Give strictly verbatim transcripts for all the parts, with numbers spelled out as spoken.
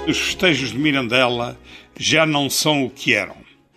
Os festejos de Mirandela já não são o que eram.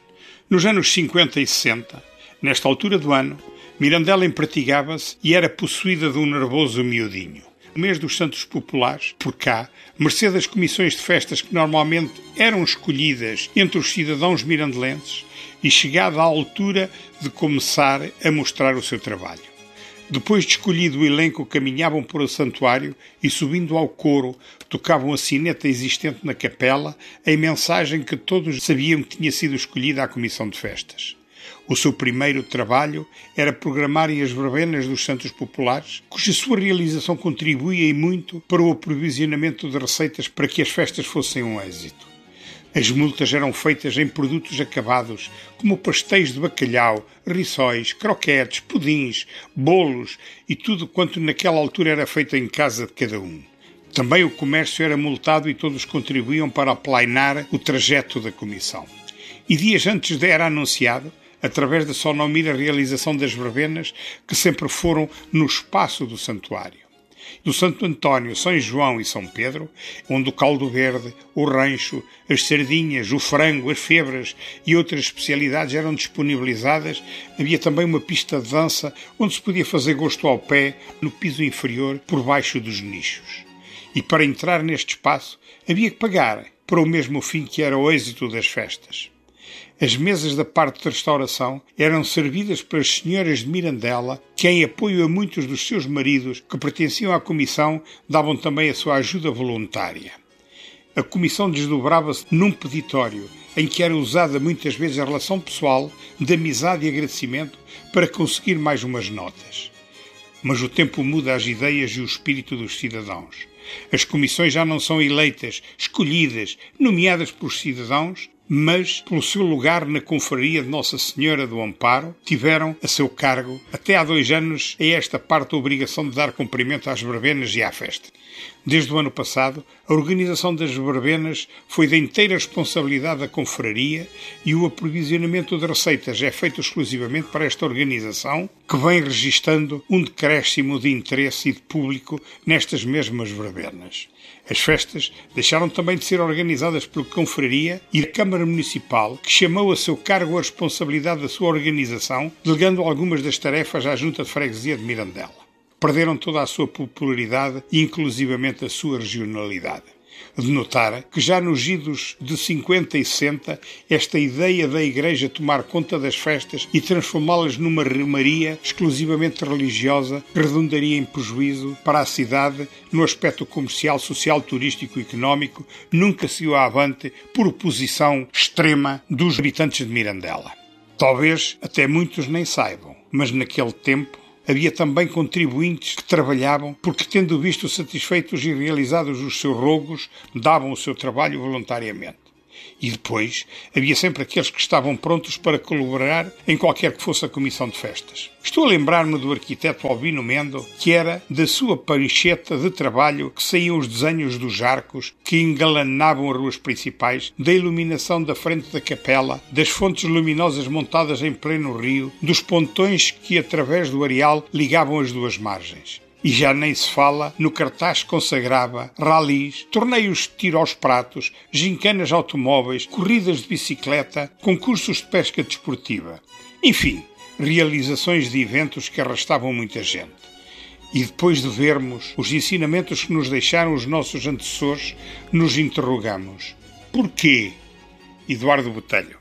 Nos anos cinquenta e sessenta, nesta altura do ano, Mirandela empratigava-se e era possuída de um nervoso miudinho. O mês dos Santos Populares, por cá, mercê das comissões de festas que normalmente eram escolhidas entre os cidadãos mirandelenses e chegada à altura de começar a mostrar o seu trabalho. Depois de escolhido o elenco, caminhavam por o santuário e, subindo ao coro, tocavam a sineta existente na capela, em mensagem que todos sabiam que tinha sido escolhida à comissão de festas. O seu primeiro trabalho era programarem as verbenas dos Santos Populares, cuja sua realização contribuía e muito para o aprovisionamento de receitas para que as festas fossem um êxito. As multas eram feitas em produtos acabados, como pastéis de bacalhau, rissóis, croquetes, pudins, bolos e tudo quanto naquela altura era feito em casa de cada um. Também o comércio era multado e todos contribuíam para aplainar o trajeto da comissão. E dias antes era anunciado, através da sonomira realização das verbenas, que sempre foram no espaço do santuário. Do Santo António, São João e São Pedro, onde o caldo verde, o rancho, as sardinhas, o frango, as febras e outras especialidades eram disponibilizadas, havia também uma pista de dança onde se podia fazer gosto ao pé, no piso inferior, por baixo dos nichos. E para entrar neste espaço havia que pagar, para o mesmo fim que era o êxito das festas. As mesas da parte de restauração eram servidas pelas senhoras de Mirandela, que, em apoio a muitos dos seus maridos que pertenciam à comissão, davam também a sua ajuda voluntária. A comissão desdobrava-se num peditório, em que era usada muitas vezes a relação pessoal, de amizade e agradecimento, para conseguir mais umas notas. Mas o tempo muda as ideias e o espírito dos cidadãos. As comissões já não são eleitas, escolhidas, nomeadas pelos cidadãos, mas, pelo seu lugar na confraria de Nossa Senhora do Amparo, tiveram a seu cargo, até há dois anos, a esta parte a obrigação de dar cumprimento às verbenas e à festa. Desde o ano passado, a organização das verbenas foi da inteira responsabilidade da confraria e o aprovisionamento de receitas é feito exclusivamente para esta organização, que vem registando um decréscimo de interesse e de público nestas mesmas verbenas. As festas deixaram também de ser organizadas pela confraria e a Câmara Municipal, que chamou a seu cargo a responsabilidade da sua organização, delegando algumas das tarefas à Junta de Freguesia de Mirandela. Perderam toda a sua popularidade e inclusivamente a sua regionalidade. De notar que já nos idos de cinquenta e sessenta, esta ideia da Igreja tomar conta das festas e transformá-las numa romaria exclusivamente religiosa redundaria em prejuízo para a cidade no aspecto comercial, social, turístico e económico, nunca se o avante por oposição extrema dos habitantes de Mirandela. Talvez até muitos nem saibam, mas naquele tempo havia também contribuintes que trabalhavam porque, tendo visto satisfeitos e realizados os seus rogos, davam o seu trabalho voluntariamente. E depois havia sempre aqueles que estavam prontos para colaborar em qualquer que fosse a comissão de festas. Estou a lembrar-me do arquiteto Albino Mendo, que era da sua prancheta de trabalho que saíam os desenhos dos arcos que engalanavam as ruas principais, da iluminação da frente da capela, das fontes luminosas montadas em pleno rio, dos pontões que, através do areal, ligavam as duas margens. E já nem se fala no cartaz que consagrava ralis, torneios de tiro aos pratos, gincanas automóveis, corridas de bicicleta, concursos de pesca desportiva. Enfim, realizações de eventos que arrastavam muita gente. E depois de vermos os ensinamentos que nos deixaram os nossos antecessores, nos interrogamos: porquê? Eduardo Botelho.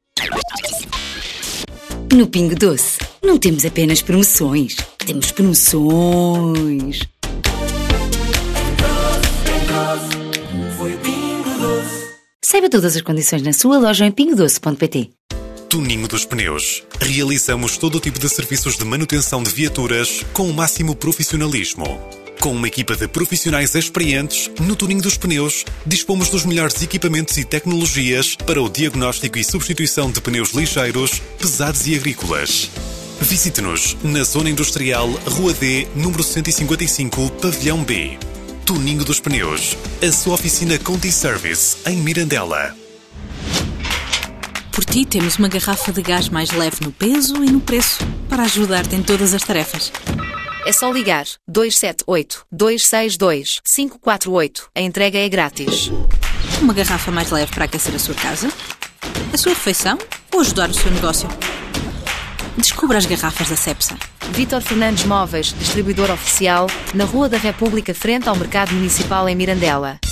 No Pingo Doce, não temos apenas promoções, temos promoções. Saiba todas as condições na sua loja em pingo doce ponto pt. Tuninho dos Pneus. Realizamos todo o tipo de serviços de manutenção de viaturas com o máximo profissionalismo. Com uma equipa de profissionais experientes, no Tuninho dos Pneus, dispomos dos melhores equipamentos e tecnologias para o diagnóstico e substituição de pneus ligeiros, pesados e agrícolas. Visite-nos na Zona Industrial, Rua D, número cento e cinquenta e cinco, Pavilhão B. Tuninho dos Pneus, a sua oficina Conti Service, em Mirandela. Por ti temos uma garrafa de gás mais leve no peso e no preço, para ajudar-te em todas as tarefas. É só ligar dois sete oito, dois seis dois, cinco quatro oito. A entrega é grátis. Uma garrafa mais leve para aquecer a sua casa, a sua refeição ou ajudar o seu negócio. Descubra as garrafas da Cepsa. Vítor Fernandes Móveis, distribuidor oficial, na Rua da República, frente ao Mercado Municipal em Mirandela.